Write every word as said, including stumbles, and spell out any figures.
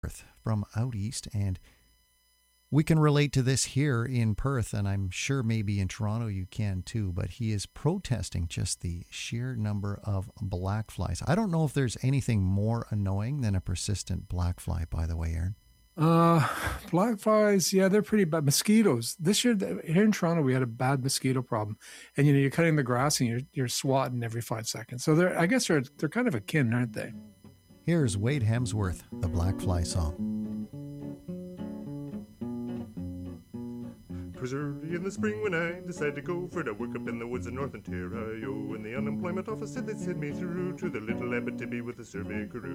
from out east, and we can relate to this here in Perth, and I'm sure maybe in Toronto you can too, but he is protesting just the sheer number of black flies. I don't know if there's anything more annoying than a persistent black fly, by the way, Aaron. Uh, black flies, yeah, they're pretty bad. Mosquitoes. This year, here in Toronto, we had a bad mosquito problem. And, you know, you're cutting the grass and you're, you're swatting every five seconds. So they're, I guess they're, they're kind of akin, aren't they? Here's Wade Hemsworth, the Black Fly Song. 'Twas early in the spring when I decided to go for to work up in the woods of North Ontario. And the unemployment office said they'd send me through to the little Abitibi with the survey crew.